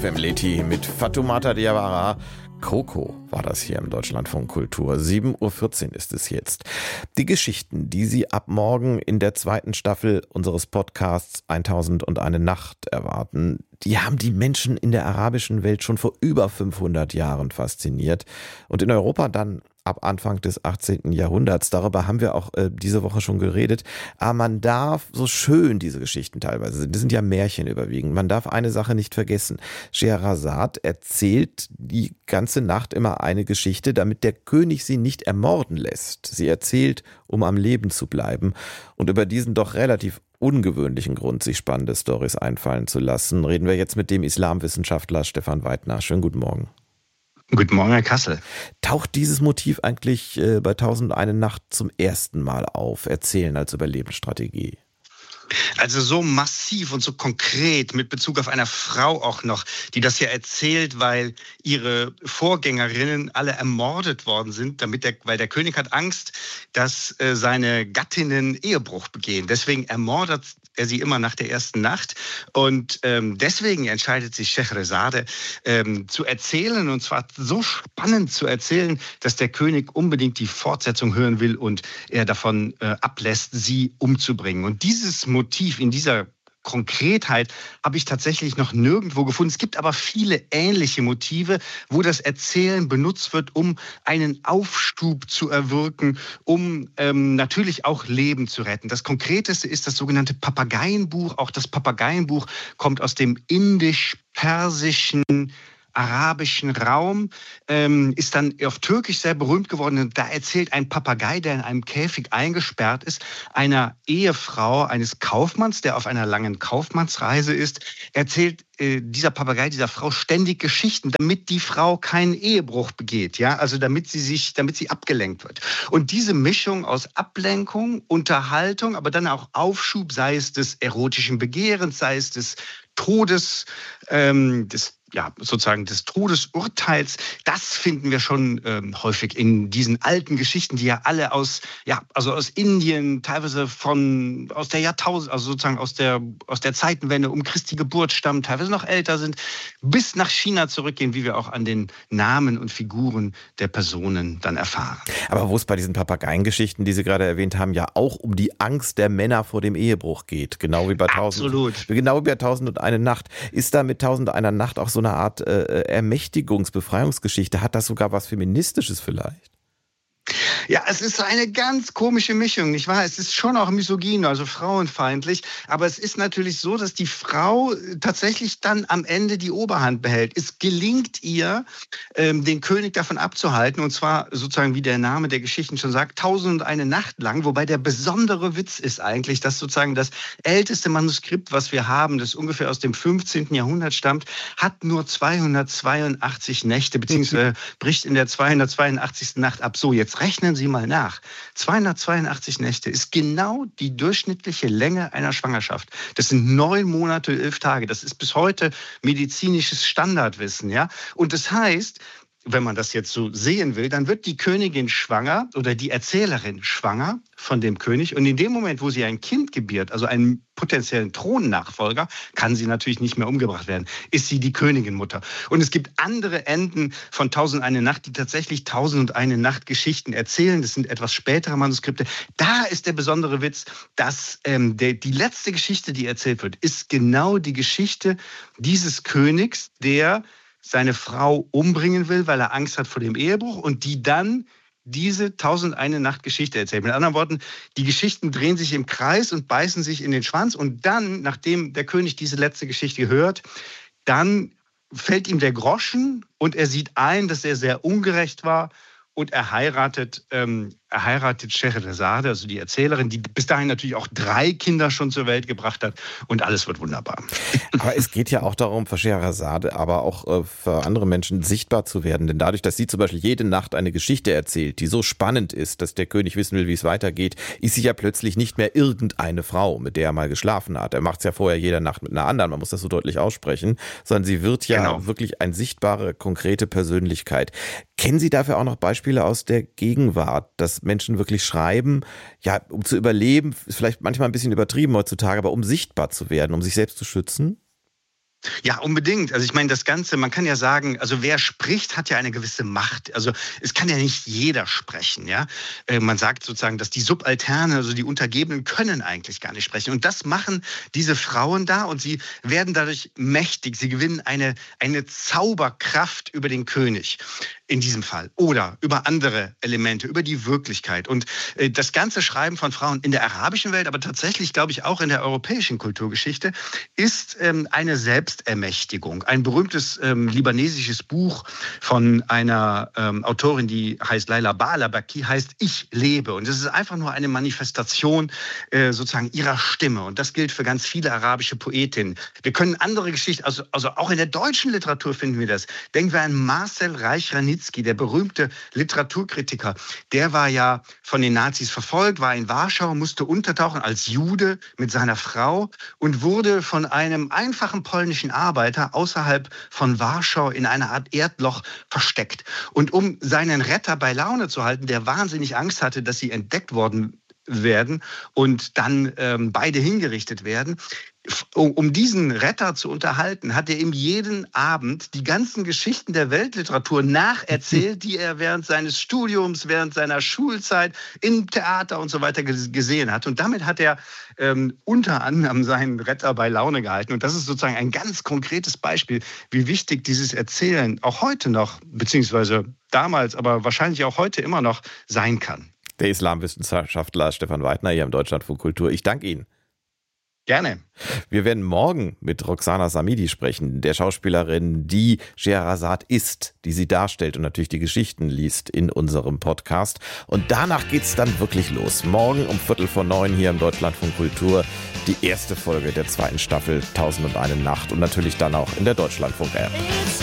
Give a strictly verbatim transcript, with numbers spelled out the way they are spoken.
Femleti mit Fatoumata Diawara. Coco war das hier im Deutschlandfunk Kultur. sieben Uhr vierzehn ist es jetzt. Die Geschichten, die Sie ab morgen in der zweiten Staffel unseres Podcasts tausendundeine Nacht erwarten, die haben die Menschen in der arabischen Welt schon vor über fünfhundert Jahren fasziniert. Und in Europa dann ab Anfang des achtzehnten Jahrhunderts. Darüber haben wir auch äh, diese Woche schon geredet. Aber man darf, so schön diese Geschichten teilweise sind, das sind ja Märchen überwiegend, man darf eine Sache nicht vergessen. Scheherazade erzählt die ganze Nacht immer eine Geschichte, damit der König sie nicht ermorden lässt. Sie erzählt, um am Leben zu bleiben. Und über diesen doch relativ ungewöhnlichen Grund, sich spannende Storys einfallen zu lassen, reden wir jetzt mit dem Islamwissenschaftler Stefan Weidner. Schönen guten Morgen. Guten Morgen, Herr Kassel. Taucht dieses Motiv eigentlich äh, bei tausendundeine Nacht zum ersten Mal auf? Erzählen als Überlebensstrategie. Also so massiv und so konkret mit Bezug auf eine Frau auch noch, die das ja erzählt, weil ihre Vorgängerinnen alle ermordet worden sind, damit der, weil der König hat Angst, dass äh, seine Gattinnen Ehebruch begehen. Deswegen ermordet er sie immer nach der ersten Nacht. Und ähm, deswegen entscheidet sich Scheherazade ähm, zu erzählen, und zwar so spannend zu erzählen, dass der König unbedingt die Fortsetzung hören will und er davon äh, ablässt, sie umzubringen. Und dieses Motiv in dieser Konkretheit habe ich tatsächlich noch nirgendwo gefunden. Es gibt aber viele ähnliche Motive, wo das Erzählen benutzt wird, um einen Aufschub zu erwirken, um ähm, natürlich auch Leben zu retten. Das Konkreteste ist das sogenannte Papageienbuch. Auch das Papageienbuch kommt aus dem indisch-persischen arabischen Raum, ähm, ist dann auf Türkisch sehr berühmt geworden. Und da erzählt ein Papagei, der in einem Käfig eingesperrt ist, einer Ehefrau eines Kaufmanns, der auf einer langen Kaufmannsreise ist, erzählt äh, dieser Papagei dieser Frau ständig Geschichten, damit die Frau keinen Ehebruch begeht, ja, also damit sie sich, damit sie abgelenkt wird. Und diese Mischung aus Ablenkung, Unterhaltung, aber dann auch Aufschub, sei es des erotischen Begehrens, sei es des Todes, ähm, des ja, sozusagen des Todesurteils, das finden wir schon ähm, häufig in diesen alten Geschichten, die ja alle aus, ja, also aus Indien, teilweise von, aus der Jahrtausend, also sozusagen aus der, aus der Zeitenwende um Christi Geburt stammen, teilweise noch älter sind, bis nach China zurückgehen, wie wir auch an den Namen und Figuren der Personen dann erfahren. Aber wo es bei diesen Papageiengeschichten, die Sie gerade erwähnt haben, ja auch um die Angst der Männer vor dem Ehebruch geht, genau wie bei Tausend, genau wie bei Tausendundeine Nacht, ist da mit Tausendundeiner Nacht auch so eine Art äh, Ermächtigungs-, Befreiungsgeschichte? Hat das sogar was Feministisches vielleicht? Ja, es ist so eine ganz komische Mischung, nicht wahr? Es ist schon auch misogyn, also frauenfeindlich, aber es ist natürlich so, dass die Frau tatsächlich dann am Ende die Oberhand behält. Es gelingt ihr, ähm, den König davon abzuhalten, und zwar sozusagen, wie der Name der Geschichten schon sagt, tausendundeine Nacht lang, wobei der besondere Witz ist eigentlich, dass sozusagen das älteste Manuskript, was wir haben, das ungefähr aus dem fünfzehnten Jahrhundert stammt, hat nur zweihundertzweiundachtzig Nächte, beziehungsweise bricht in der zweihundertzweiundachtzigsten Nacht ab. So, jetzt rechnen Sie mal nach. zweihundertzweiundachtzig Nächte ist genau die durchschnittliche Länge einer Schwangerschaft. Das sind neun Monate, elf Tage. Das ist bis heute medizinisches Standardwissen, ja. Und das heißt, wenn man das jetzt so sehen will, dann wird die Königin schwanger oder die Erzählerin schwanger von dem König. Und in dem Moment, wo sie ein Kind gebiert, also einen potenziellen Thronnachfolger, kann sie natürlich nicht mehr umgebracht werden, ist sie die Königinmutter. Und es gibt andere Enden von Tausendundeine Nacht, die tatsächlich Tausendundeine Nacht Geschichten erzählen. Das sind etwas spätere Manuskripte. Da ist der besondere Witz, dass ähm, der, die letzte Geschichte, die erzählt wird, ist genau die Geschichte dieses Königs, der seine Frau umbringen will, weil er Angst hat vor dem Ehebruch, und die dann diese Tausendundeine Nacht Geschichte erzählt. Mit anderen Worten, die Geschichten drehen sich im Kreis und beißen sich in den Schwanz, und dann, nachdem der König diese letzte Geschichte hört, dann fällt ihm der Groschen und er sieht ein, dass er sehr ungerecht war, und er heiratet, ähm, er heiratet Scheherazade, also die Erzählerin, die bis dahin natürlich auch drei Kinder schon zur Welt gebracht hat, und alles wird wunderbar. Aber es geht ja auch darum, für Scheherazade, aber auch äh, für andere Menschen sichtbar zu werden, denn dadurch, dass sie zum Beispiel jede Nacht eine Geschichte erzählt, die so spannend ist, dass der König wissen will, wie es weitergeht, ist sie ja plötzlich nicht mehr irgendeine Frau, mit der er mal geschlafen hat. Er macht es ja vorher jede Nacht mit einer anderen, man muss das so deutlich aussprechen, sondern sie wird ja genau. wirklich eine sichtbare, konkrete Persönlichkeit. Kennen Sie dafür auch noch Beispiele aus der Gegenwart, dass Menschen wirklich schreiben, ja, um zu überleben, ist vielleicht manchmal ein bisschen übertrieben heutzutage, aber um sichtbar zu werden, um sich selbst zu schützen? Ja, unbedingt. Also ich meine, das Ganze, man kann ja sagen, also wer spricht, hat ja eine gewisse Macht. Also es kann ja nicht jeder sprechen. Ja? Äh, man sagt sozusagen, dass die Subalterne, also die Untergebenen, können eigentlich gar nicht sprechen. Und das machen diese Frauen da und sie werden dadurch mächtig. Sie gewinnen eine, eine Zauberkraft über den König in diesem Fall oder über andere Elemente, über die Wirklichkeit. Und äh, das ganze Schreiben von Frauen in der arabischen Welt, aber tatsächlich, glaube ich, auch in der europäischen Kulturgeschichte, ist ähm, eine Selbstermächtigung. Ein berühmtes ähm, libanesisches Buch von einer ähm, Autorin, die heißt Laila Baalabaki, heißt Ich lebe. Und es ist einfach nur eine Manifestation äh, sozusagen ihrer Stimme. Und das gilt für ganz viele arabische Poetinnen. Wir können andere Geschichten, also, also auch in der deutschen Literatur finden wir das. Denken wir an Marcel Reich-Ranitzky, der berühmte Literaturkritiker. Der war ja von den Nazis verfolgt, war in Warschau, musste untertauchen als Jude mit seiner Frau und wurde von einem einfachen polnischen Arbeiter außerhalb von Warschau in einer Art Erdloch versteckt. Und um seinen Retter bei Laune zu halten, der wahnsinnig Angst hatte, dass sie entdeckt worden werden und dann ähm, beide hingerichtet werden. Um diesen Retter zu unterhalten, hat er ihm jeden Abend die ganzen Geschichten der Weltliteratur nacherzählt, die er während seines Studiums, während seiner Schulzeit im Theater und so weiter gesehen hat. Und damit hat er ähm, unter anderem seinen Retter bei Laune gehalten. Und das ist sozusagen ein ganz konkretes Beispiel, wie wichtig dieses Erzählen auch heute noch, beziehungsweise damals, aber wahrscheinlich auch heute immer noch sein kann. Der Islamwissenschaftler Stefan Weidner hier im Deutschlandfunk Kultur. Ich danke Ihnen. Gerne. Wir werden morgen mit Roxana Samidi sprechen, der Schauspielerin, die Scheherazade ist, die sie darstellt und natürlich die Geschichten liest in unserem Podcast. Und danach geht's dann wirklich los. Morgen um Viertel vor neun hier im Deutschlandfunk Kultur die erste Folge der zweiten Staffel Tausend und eine Nacht und natürlich dann auch in der Deutschlandfunk-App.